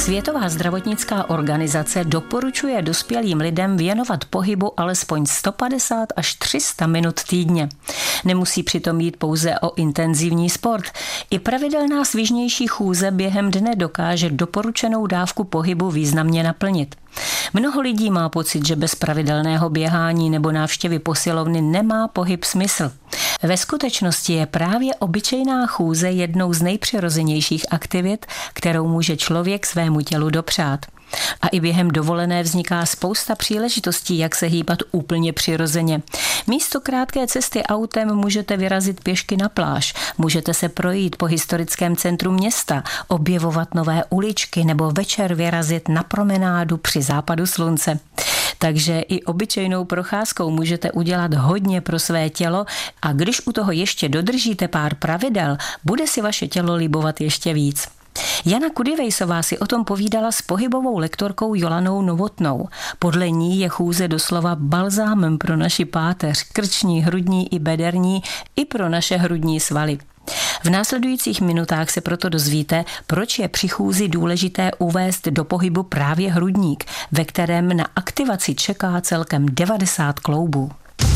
Světová zdravotnická organizace doporučuje dospělým lidem věnovat pohybu alespoň 150 až 300 minut týdně. Nemusí přitom jít pouze o intenzivní sport. I pravidelná svižnější chůze během dne dokáže doporučenou dávku pohybu významně naplnit. Mnoho lidí má pocit, že bez pravidelného běhání nebo návštěvy posilovny nemá pohyb smysl. Ve skutečnosti je právě obyčejná chůze jednou z nejpřirozenějších aktivit, kterou může člověk svému tělu dopřát. A i během dovolené vzniká spousta příležitostí, jak se hýbat úplně přirozeně. Místo krátké cesty autem můžete vyrazit pěšky na pláž, můžete se projít po historickém centru města, objevovat nové uličky nebo večer vyrazit na promenádu při západu slunce. Takže i obyčejnou procházkou můžete udělat hodně pro své tělo a když u toho ještě dodržíte pár pravidel, bude si vaše tělo libovat ještě víc. Jana Kudivejsová si o tom povídala s pohybovou lektorkou Jolanou Novotnou. Podle ní je chůze doslova balzámem pro naši páteř, krční, hrudní i bederní, i pro naše hrudní svaly. V následujících minutách se proto dozvíte, proč je při chůzi důležité uvést do pohybu právě hrudník, ve kterém na aktivaci čeká celkem 90 kloubů.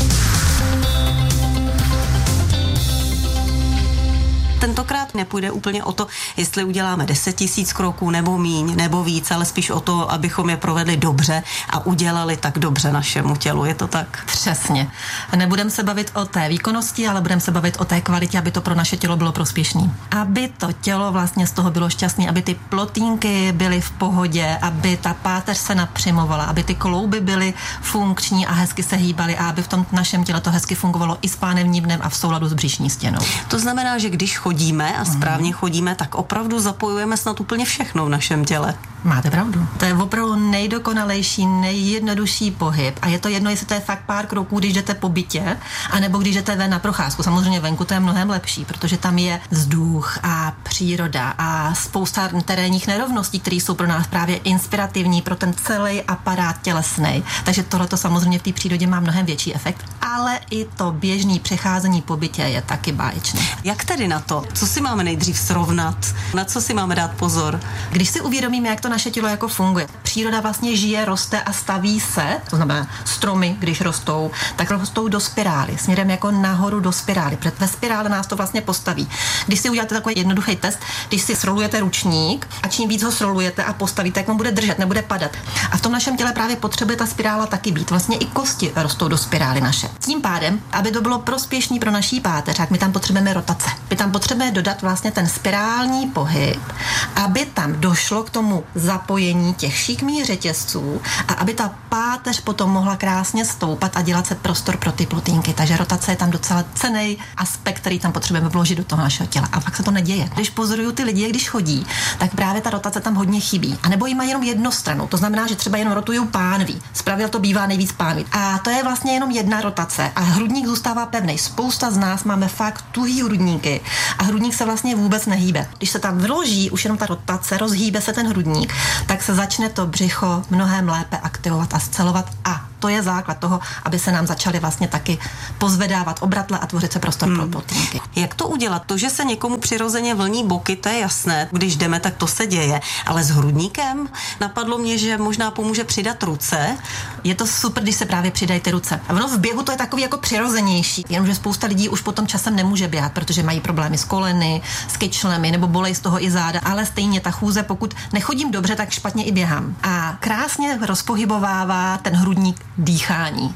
Tentokrát nepůjde úplně o to, jestli uděláme 10 000 kroků nebo míň, nebo víc, ale spíš o to, abychom je provedli dobře a udělali tak dobře našemu tělu. Je to tak? Přesně. Nebudeme se bavit o té výkonnosti, ale budeme se bavit o té kvalitě, aby to pro naše tělo bylo prospěšné. Aby to tělo vlastně z toho bylo šťastné, aby ty plotínky byly v pohodě, aby ta páteř se napřimovala, aby ty klouby byly funkční a hezky se hýbaly a aby v tom našem těle to hezky fungovalo i s pánevním dnem a v souladu s břišní stěnou. To znamená, že když chodíme a správně chodíme, tak opravdu zapojujeme snad úplně všechno v našem těle. Máte pravdu. To je opravdu nejdokonalejší, nejjednodušší pohyb a je to jedno, jestli to je fakt pár kroků, když jdete po bytě, anebo když jdete ven na procházku. Samozřejmě venku to je mnohem lepší, protože tam je vzduch a příroda a spousta terénních nerovností, které jsou pro nás právě inspirativní pro ten celý aparát tělesný. Takže tohle to samozřejmě v té přírodě má mnohem větší efekt, ale i to běžné přecházení po bytě je taky báječné. Jak tedy na to? Co si máme nejdřív srovnat? Na co si máme dát pozor? Když si uvědomíme, jak to naše tělo jako funguje. Příroda vlastně žije, roste a staví se, to znamená stromy, když rostou, tak rostou do spirály, směrem jako nahoru do spirály. Ve spirále nás to vlastně postaví. Když si uděláte takový jednoduchý test, když si srolujete ručník a čím víc ho srolujete a postavíte, tak on bude držet, nebude padat. A v tom našem těle právě potřebuje ta spirála taky být. Vlastně i kosti rostou do spirály naše. Tím pádem, aby to bylo prospěšný pro naší páteř, tak my tam potřebujeme rotace. My tam potřebujeme dodat vlastně ten spirální pohyb, aby tam došlo k tomu zapojení těch šikmých řetězců a aby ta páteř potom mohla krásně stoupat a dělat se prostor pro ty plotínky. Takže rotace je tam docela cenný aspekt, který tam potřebujeme vložit do toho našeho těla. A pak se to neděje. Když pozoruju ty lidi, když chodí, tak právě ta rotace tam hodně chybí. A nebo jí mají jenom jednostrannou. To znamená, že třeba jenom rotují pánví. Zpravidla to bývá nejvíc pánví. A to je vlastně jenom jedna rotace a hrudník zůstává pevný. Spousta z nás máme fakt tuhý hrudníky a hrudník se vlastně vůbec nehýbe. Když se tam vloží už jenom ta rotace, rozhýbe se ten hrudník, tak se začne to břicho mnohem lépe aktivovat a scelovat a to je základ toho, aby se nám začaly vlastně taky pozvedávat obratle a tvořit se prostor pro plotínky. Jak to udělat? To, že se někomu přirozeně vlní boky, to je jasné. Když jdeme, tak to se děje. Ale s hrudníkem napadlo mě, že možná pomůže přidat ruce. Je to super, když se právě přidají ty ruce. A ono v běhu to je takový jako přirozenější. Jenomže spousta lidí už potom časem nemůže běhat, protože mají problémy s koleny, s kyčlemi nebo bolej z toho i záda. Ale stejně ta chůze, pokud nechodím dobře, tak špatně i běhám. A krásně rozpohybovává ten hrudník dýchání.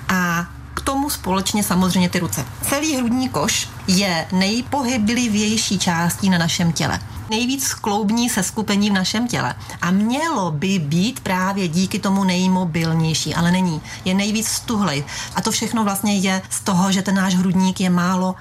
A k tomu společně samozřejmě ty ruce. Celý hrudní koš je nejpohyblivější částí na našem těle. Nejvíc kloubní seskupení v našem těle. A mělo by být právě díky tomu nejmobilnější, ale není. Je nejvíc stuhlej. A to všechno vlastně je z toho, že ten náš hrudník je málo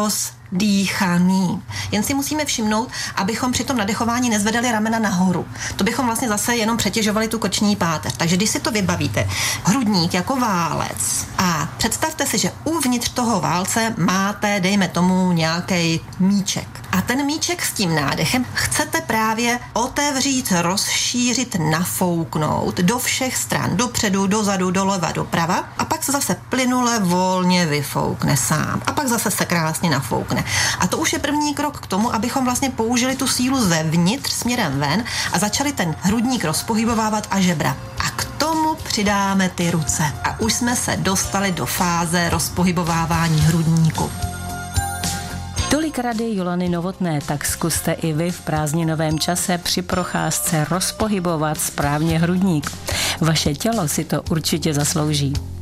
rozdýchaný. Jen si musíme všimnout, abychom při tom nadechování nezvedali ramena nahoru. To bychom vlastně zase jenom přetěžovali tu koční páteř. Takže když si to vybavíte, hrudník jako válec a A představte si, že uvnitř toho válce máte, dejme tomu, nějaký míček. A ten míček s tím nádechem chcete právě otevřít, rozšířit, nafouknout do všech stran, dopředu, dozadu, doleva, doprava a pak se zase plynule volně vyfoukne sám. A pak zase se krásně nafoukne. A to už je první krok k tomu, abychom vlastně použili tu sílu zevnitř směrem ven a začali ten hrudník rozpohybovávat a žebra. A k tomu přidáme ty ruce. A už jsme se dostali do fáze rozpohybovávání hrudníku. Tolik rady Jolany Novotné, tak zkuste i vy v prázdninovém čase při procházce rozpohybovat správně hrudník. Vaše tělo si to určitě zaslouží.